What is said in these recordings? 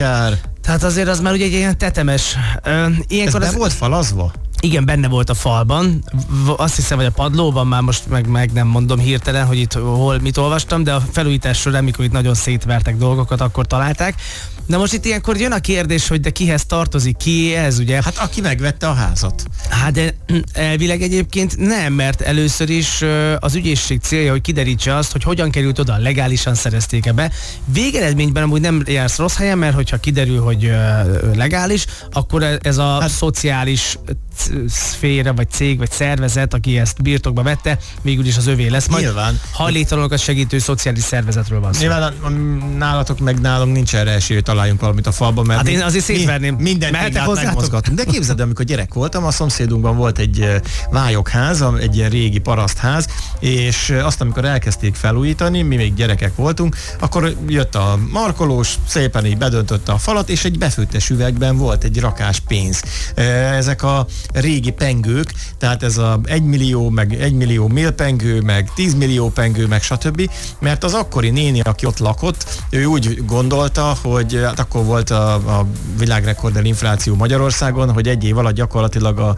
akár. Tehát azért az már ugye egy ilyen tetemes. Ilyenkor ez volt falazva? Igen, benne volt a falban. Azt hiszem, hogy a padlóban már most meg nem mondom hirtelen, hogy itt hol mit olvastam, de a felújítás során, amikor itt nagyon szétvertek dolgokat, akkor találták. Na most itt ilyenkor jön a kérdés, hogy de kihez tartozik, ki ez, ugye? Hát aki megvette a házat. Hát de elvileg egyébként nem, mert először is az ügyészség célja, hogy kiderítse azt, hogy hogyan került oda, legálisan szerezték-e be. Végeredményben amúgy nem jársz rossz helyen, mert hogyha kiderül, hogy legális, akkor ez a szociális szféra, vagy cég, vagy szervezet, aki ezt birtokba vette, végül is az övé lesz. Majd nyilván. hajléktalanokat segítő szociális szervezetről van szó. Nyilván nálatok meg nálunk nincs erre esély, hogy találjunk valamit a falban, mert hát én azért szétverném. Mindent megmozgatunk. De képzeld, amikor gyerek voltam, a szomszédunkban volt egy vályogház, egy ilyen régi parasztház, és azt, amikor elkezdték felújítani, mi még gyerekek voltunk, akkor jött a markolós, szépen így bedöntötte a falat, és egy befőttes üvegben volt egy rakás pénz. Ezek a régi pengők, tehát ez a 1 millió, meg 1 millió mélpengő, meg 10 millió pengő, meg stb. Mert az akkori néni, aki ott lakott, ő úgy gondolta, hogy hát akkor volt a világrekordel infláció Magyarországon, hogy egy év alatt gyakorlatilag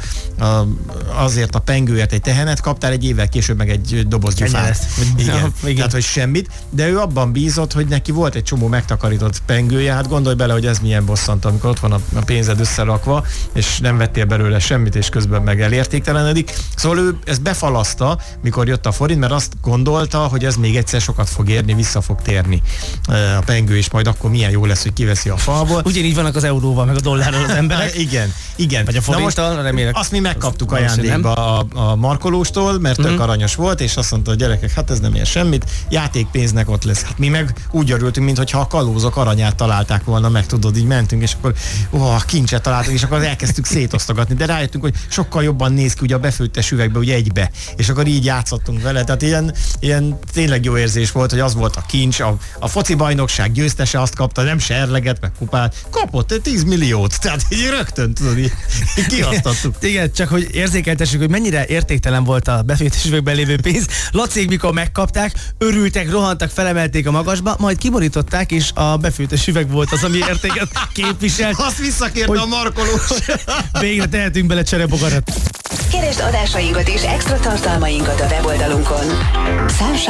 azért a pengőért egy tehenet kaptál, egy évvel később meg egy doboz gyufát. Igen. Tehát, hogy semmit, de ő abban bízott, hogy neki volt egy csomó megtakarított pengője, hát gondolj bele, hogy ez milyen bosszantó, amikor ott van a pénzed összerakva, és nem vettél belőle semmit, és közben meg elértéktelenedik. Szóval ő ezt befalaszta, mikor jött a forint, mert azt gondolta, hogy ez még egyszer sokat fog érni, vissza fog térni a pengő, és majd akkor milyen jó lesz, hogy kiveszi a falból. Ugyanígy vannak az euróval, meg a dollárral az emberek. Igen. Vagy a forinttal, remélem. Azt mi megkaptuk ajándékba a markolóstól, mert tök aranyos volt, és azt mondta a gyerekek, hát ez nem ér semmit, játékpénznek ott lesz. Hát mi meg úgy örültünk, mintha a kalózok aranyát találták volna, meg tudod, így mentünk, és akkor kincset találtunk, és akkor elkezdtük szétosztogatni, de rájöttünk, hogy sokkal jobban néz ki ugye a befőttes üvegbe, ugye egybe, és akkor így játszottunk vele, tehát ilyen tényleg jó érzés volt, hogy az volt a kincs, a foci bajnokság győztese azt kapta, nem serleget, meg kupát, kapott egy 10 milliót, tehát így rögtön, tudod, így kihasztattuk. Igen, csak hogy érzékeltessük, hogy mennyire értéktelen volt a befőttes üvegben lévő pénz. Lacék, mikor megkapták, örültek, rohantak, felemelték a magasba, majd kiborították, és a befőttes üveg volt az, ami értéket képviselt. Azt visszakérte a markolós. Végre tehetünk bele cserebogarat. Keresd adásainkat és extra tartalmainkat a weboldalunkon.